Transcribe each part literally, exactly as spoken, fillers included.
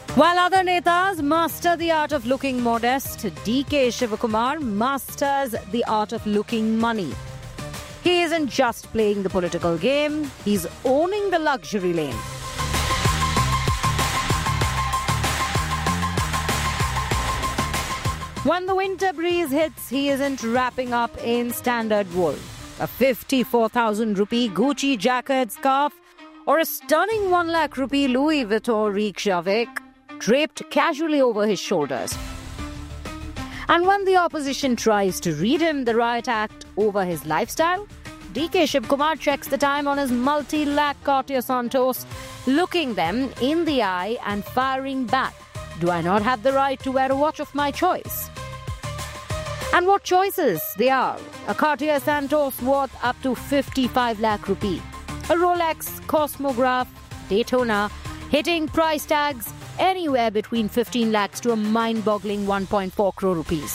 While other netas master the art of looking modest, D K Shivakumar masters the art of looking money. He isn't just playing the political game, he's owning the luxury lane. When the winter breeze hits, he isn't wrapping up in standard wool. A fifty-four thousand rupee Gucci jacket scarf or a stunning one lakh rupee Louis Vuitton Reykjavik draped casually over his shoulders. And when the opposition tries to read him the riot act over his lifestyle, D K Shivakumar checks the time on his multi-lakh Cartier Santos, looking them in the eye and firing back. Do I not have the right to wear a watch of my choice? And what choices they are. A Cartier Santos worth up to fifty-five lakh rupee. A Rolex Cosmograph Daytona hitting price tags anywhere between fifteen lakhs to a mind-boggling one point four crore rupees.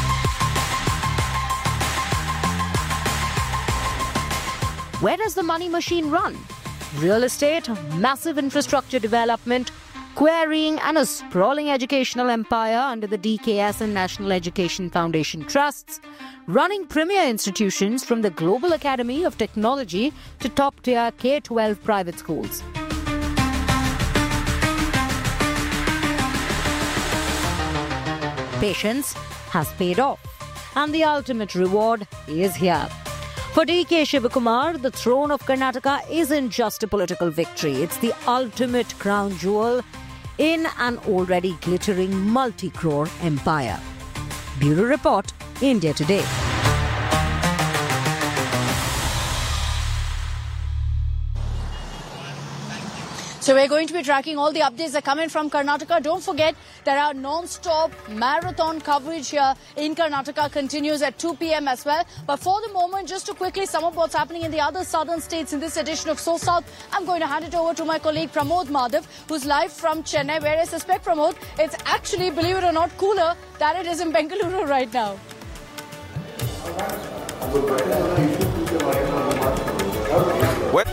Where does the money machine run? Real estate, massive infrastructure development, querying and a sprawling educational empire under the D K S and National Education Foundation trusts, running premier institutions from the Global Academy of Technology to top-tier K twelve private schools. Patience has paid off, and the ultimate reward is here. For D K Shivakumar, the throne of Karnataka isn't just a political victory. It's the ultimate crown jewel in an already glittering multi-crore empire. Bureau Report, India Today. So we're going to be tracking all the updates that come in from Karnataka. Don't forget, there are non-stop marathon coverage here in Karnataka continues at two p.m. as well. But for the moment, just to quickly sum up what's happening in the other southern states in this edition of So South, I'm going to hand it over to my colleague Pramod Madhav, who's live from Chennai, where I suspect, Pramod, it's actually, believe it or not, cooler than it is in Bengaluru right now. What?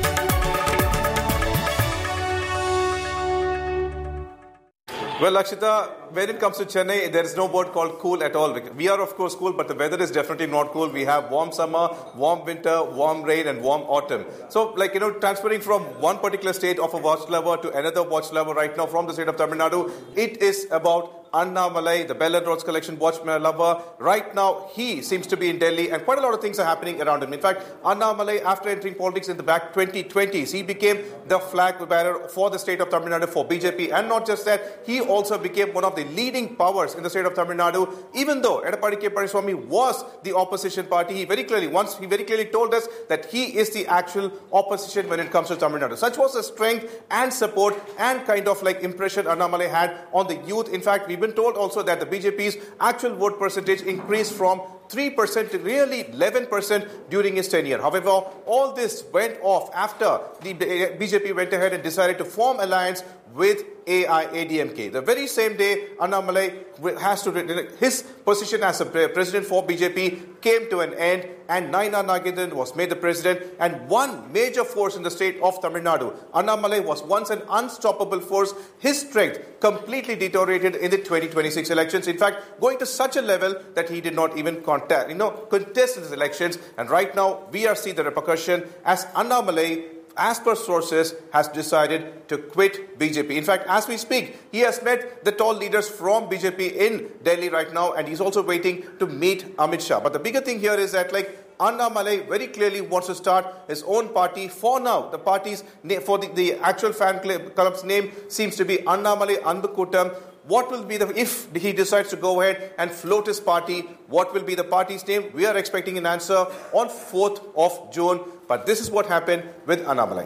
Well, Lakshita, when it comes to Chennai, there is no word called cool at all. We are, of course, cool, but the weather is definitely not cool. We have warm summer, warm winter, warm rain, and warm autumn. So, like, you know, transferring from one particular state of a watch lover to another watch lover right now from the state of Tamil Nadu, it is about Annamalai, the Bell and Roads collection watch lover. Right now, he seems to be in Delhi, and quite a lot of things are happening around him. In fact, Annamalai, after entering politics in the back twenty twenties, he became the flag bearer for the state of Tamil Nadu for B J P. And not just that, he also became one of the leading powers in the state of Tamil Nadu. Even though Edappadi K. Palaniswamy was the opposition party, he very clearly, once he very clearly told us that he is the actual opposition when it comes to Tamil Nadu. Such was the strength and support and kind of like impression Annamalai had on the youth. In fact, we been told also that the B J P's actual vote percentage increased from three percent to really eleven percent during his tenure. However, all this went off after the B J P went ahead and decided to form alliance with A I A D M K. The very same day, Annamalai has to his position as a president for B J P came to an end, and Naina Nagindran was made the president, and one major force in the state of Tamil Nadu. Annamalai was once an unstoppable force. His strength completely deteriorated in the twenty twenty-six elections. In fact, going to such a level that he did not even contest, you know, contest his elections. And right now, we are seeing the repercussion as Annamalai, as per sources, has decided to quit B J P. In fact, as we speak, he has met the tall leaders from B J P in Delhi right now, and he's also waiting to meet Amit Shah. But the bigger thing here is that, like, Annamalai very clearly wants to start his own party. For now, the party's for the, the actual fan club's name seems to be Annamalai Anbu Kootam. What will be the, if he decides to go ahead and float his party, what will be the party's name? We are expecting an answer on fourth of June. But this is what happened with Annamalai.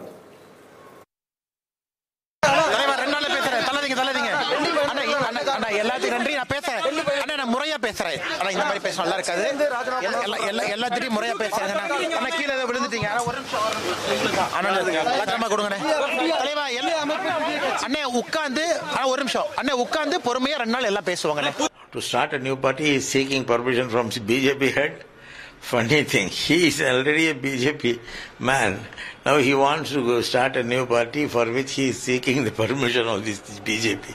எல்லாத்துக்கும் நன்றி. நான் பேசுறேன் அண்ணா, நான் முறையா பேசுறேன். ஆனா இந்த மாதிரி பேச நல்லா இருக்காது. எல்லாத்தையும் முறையா பேசுறேன். அண்ணா கீழே ஏதோ விழுந்துட்டீங்க. ஒரு நிமிஷம் அண்ணா பத்திரமா கொடுங்கண்ணே. தலைவா அண்ணே உட்காந்து ஒரு நிமிஷம் அண்ணே உட்காந்து பொறுமையா ரெண்டு நாள் எல்லாம் பேசுவாங்கண்ணே. To start a new party, he is seeking permission from B J P head. Funny thing, he is already a B J P man. Now he wants to go start a new party for which he is seeking the permission of this B J P.